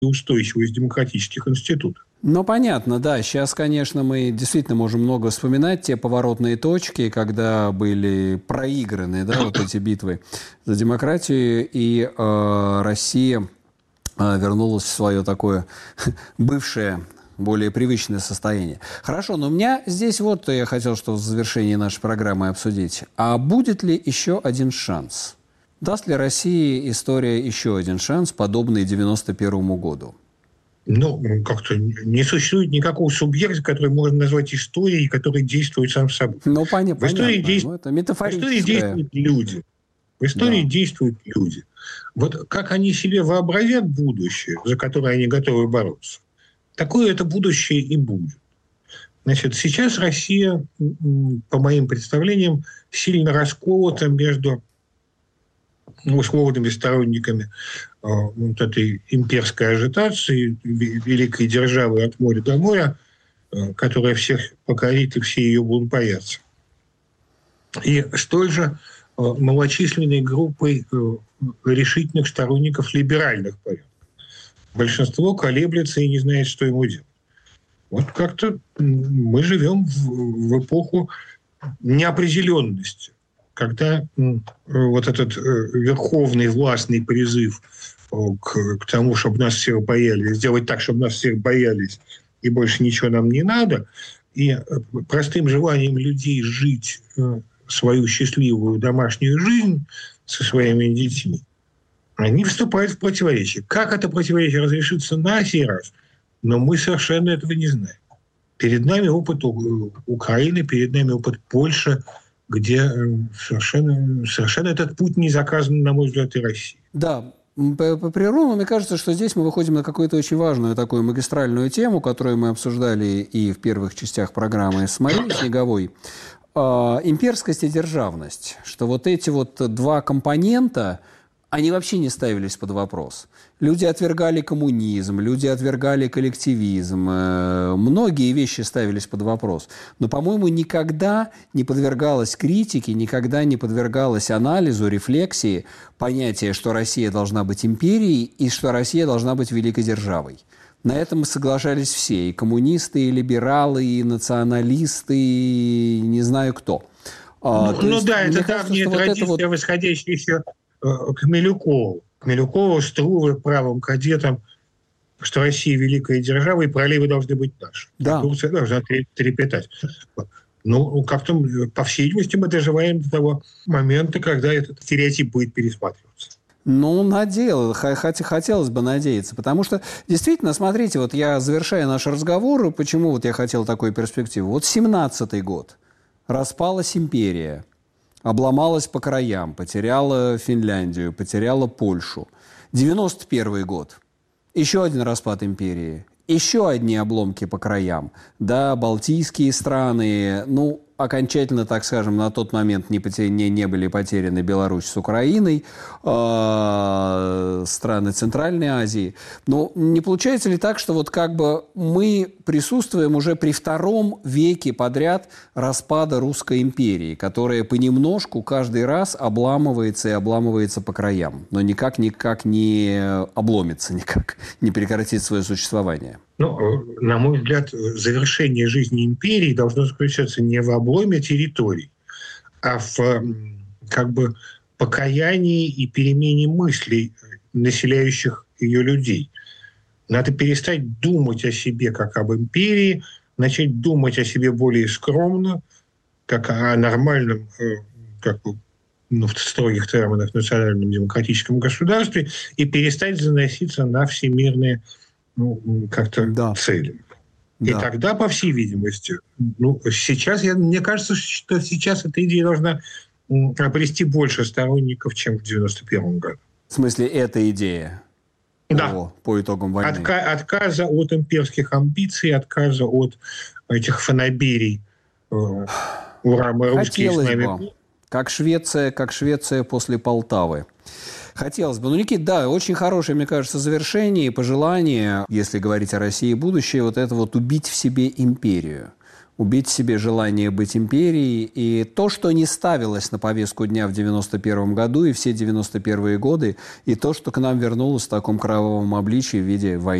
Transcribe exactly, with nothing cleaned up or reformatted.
устойчивость демократических институтов. Ну, понятно, да. Сейчас, конечно, мы действительно можем много вспоминать те поворотные точки, когда были проиграны, да, вот эти битвы за демократию, и э, Россия э, вернулась в свое такое бывшее, более привычное состояние. Хорошо, но у меня здесь вот я хотел, что в завершении нашей программы обсудить. А будет ли еще один шанс? Даст ли России история еще один шанс, подобный девяносто первому году? Ну, как-то не существует никакого субъекта, который можно назвать историей, который действует сам собой. Ну, поня- в истории понятно. действ... Ну, это метафорическое. В истории действуют люди. В истории Да. действуют люди. Вот как они себе вообразят будущее, за которое они готовы бороться, такое это будущее и будет. Значит, сейчас Россия, по моим представлениям, сильно расколота между условными сторонниками э, вот этой имперской агитации, великой державы от моря до моря, э, которая всех покорит, и все ее будут бояться. И столь же э, малочисленной группой э, решительных сторонников либеральных порядков. Большинство колеблется и не знает, что ему делать. Вот как-то мы живем в, в эпоху неопределенности, когда вот этот верховный властный призыв к, к тому, чтобы нас всех боялись, сделать так, чтобы нас всех боялись, и больше ничего нам не надо, и простым желанием людей жить свою счастливую домашнюю жизнь со своими детьми, они вступают в противоречие. Как это противоречие разрешится на сей раз, но мы совершенно этого не знаем. Перед нами опыт Украины, перед нами опыт Польши, где совершенно, совершенно этот путь не заказан, на мой взгляд, и России. Да, по, по прерыву, мне кажется, что здесь мы выходим на какую-то очень важную такую магистральную тему, которую мы обсуждали и в первых частях программы с Марией Снеговой. Э, имперскость и державность. Что вот эти вот два компонента, они вообще не ставились под вопрос. Люди отвергали коммунизм, люди отвергали коллективизм. Многие вещи ставились под вопрос. Но, по-моему, никогда не подвергалось критике, никогда не подвергалось анализу, рефлексии понятия, что Россия должна быть империей и что Россия должна быть великой державой. На этом соглашались все. И коммунисты, и либералы, и националисты, и не знаю кто. Ну, ну есть, да, это давняя традиция, вот это вот... восходящая еще к Милюкову. К Милюкову, Струве, правым кадетам, что Россия великая держава, и проливы должны быть наши. Да. Турция должна трепетать. Ну, как-то, по всей видимости, мы доживаем до того момента, когда этот стереотип будет пересматриваться. Ну, надеялось, хотелось бы надеяться, потому что, действительно, смотрите, вот я завершаю наш разговор, почему вот я хотел такую перспективу. Вот семнадцатый год, распалась империя, обломалась по краям, потеряла Финляндию, потеряла Польшу. девяносто первый год, еще один распад империи, еще одни обломки по краям. Да, балтийские страны, ну, окончательно, так скажем, на тот момент не, потер... не, не были потеряны Беларусь с Украиной, э, страны Центральной Азии. Но не получается ли так, что вот как бы мы присутствуем уже при втором веке подряд распада Русской империи, которая понемножку каждый раз обламывается и обламывается по краям, но никак, никак не обломится, никак не прекратит свое существование? Ну, на мой взгляд, завершение жизни империи должно заключаться не в обломе территорий, а в как бы покаянии и перемене мыслей населяющих ее людей. Надо перестать думать о себе как об империи, начать думать о себе более скромно, как о нормальном, как бы, ну, в строгих терминах, национальном демократическом государстве, и перестать заноситься на всемирные, ну, как-то да. цели. Да. И тогда, по всей видимости, ну, сейчас, я, мне кажется, что сейчас эта идея должна обрести больше сторонников, чем в девяносто первом году. В смысле, эта идея? Да. По, по итогам войны? Отка- отказа от имперских амбиций, отказа от этих фанаберий. Э, ура, мы русские, с нами. Бы. Как Швеция, как Швеция после Полтавы. Хотелось бы. Ну, Никит, да, очень хорошее, мне кажется, завершение и пожелание, если говорить о России будущее, вот это вот убить в себе империю. убить в себе желание быть империей. И то, что не ставилось на повестку дня в девяносто первом году и все девяносто первые годы, и то, что к нам вернулось в таком кровавом обличии в виде войны.